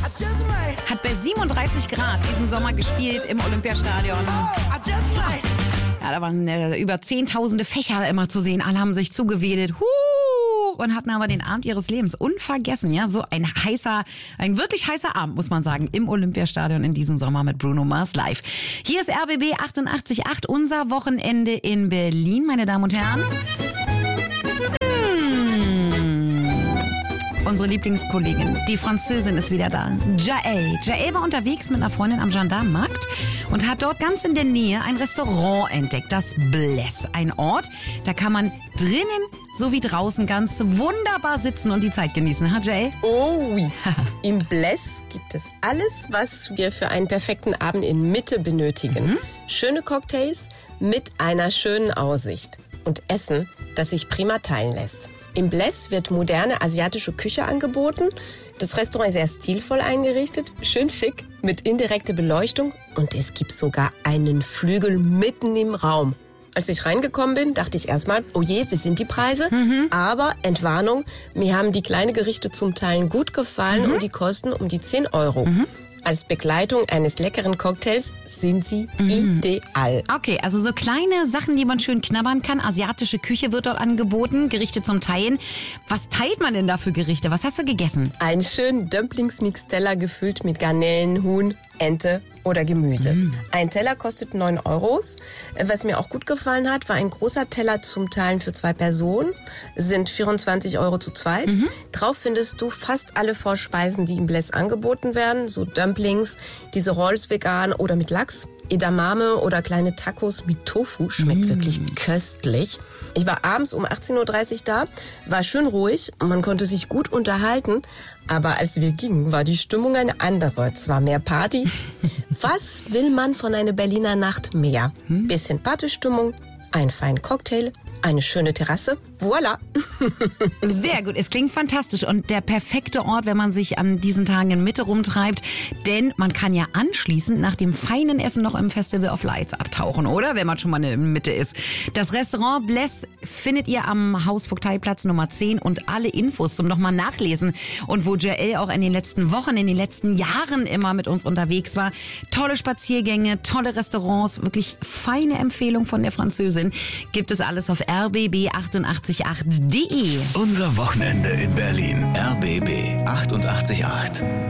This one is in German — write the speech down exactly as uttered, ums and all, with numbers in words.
hat bei siebenunddreißig Grad diesen Sommer gespielt im Olympiastadion. Ja, da waren äh, über zehntausende Fächer immer zu sehen. Alle haben sich zugewedelt. Huh! Und hatten aber den Abend ihres Lebens unvergessen. Ja, so ein heißer, ein wirklich heißer Abend, muss man sagen, im Olympiastadion in diesem Sommer mit Bruno Mars live. Hier ist R B B achtundachtzig Komma acht, unser Wochenende in Berlin, meine Damen und Herren. Unsere Lieblingskollegin, die Französin, ist wieder da. Jael. Jael war unterwegs mit einer Freundin am Gendarmenmarkt und hat dort ganz in der Nähe ein Restaurant entdeckt, das Bless. Ein Ort, da kann man drinnen sowie draußen ganz wunderbar sitzen und die Zeit genießen. Ha, Jael? Oh, oui. Im Bless gibt es alles, was wir für einen perfekten Abend in Mitte benötigen. Mhm. Schöne Cocktails mit einer schönen Aussicht. Und Essen, das sich prima teilen lässt. Im Bless wird moderne asiatische Küche angeboten. Das Restaurant ist sehr stilvoll eingerichtet, schön schick, mit indirekter Beleuchtung. Und es gibt sogar einen Flügel mitten im Raum. Als ich reingekommen bin, dachte ich erstmal, oh je, wie sind die Preise? Mhm. Aber, Entwarnung, mir haben die kleinen Gerichte zum Teil gut gefallen mhm. und die kosten um die zehn Euro. Mhm. Als Begleitung eines leckeren Cocktails sind sie mm. ideal. Okay, also so kleine Sachen, die man schön knabbern kann. Asiatische Küche wird dort angeboten, Gerichte zum Teilen. Was teilt man denn da für Gerichte? Was hast du gegessen? Einen schönen Dumplings-Mix-Teller gefüllt mit Garnelen, Huhn, Ente oder Gemüse. Mm. Ein Teller kostet neun Euro. Was mir auch gut gefallen hat, war ein großer Teller zum Teilen für zwei Personen. Sind vierundzwanzig Euro zu zweit. Mhm. Drauf findest du fast alle Vorspeisen, die im Bless angeboten werden. So Dumplings, diese Rolls vegan oder mit Lachs. Edamame oder kleine Tacos mit Tofu. Schmeckt mm. wirklich köstlich. Ich war abends um achtzehn Uhr dreißig da, war schön ruhig, man konnte sich gut unterhalten. Aber als wir gingen, war die Stimmung eine andere. Es war mehr Party. Was will man von einer Berliner Nacht mehr? Hm? Bisschen Partystimmung, einen feinen Cocktail, eine schöne Terrasse. Voilà. Sehr gut, es klingt fantastisch und der perfekte Ort, wenn man sich an diesen Tagen in Mitte rumtreibt. Denn man kann ja anschließend nach dem feinen Essen noch im Festival of Lights abtauchen, oder? Wenn man schon mal in Mitte ist. Das Restaurant Bless findet ihr am Hausvogteiplatz Nummer zehn und alle Infos zum nochmal nachlesen. Und wo Jael auch in den letzten Wochen, in den letzten Jahren immer mit uns unterwegs war. Tolle Spaziergänge, tolle Restaurants, wirklich feine Empfehlung von der Französin. Gibt es alles auf r b b achtundachtzig Komma acht punkt de. Unser Wochenende in Berlin. R B B achtundachtzig Komma acht.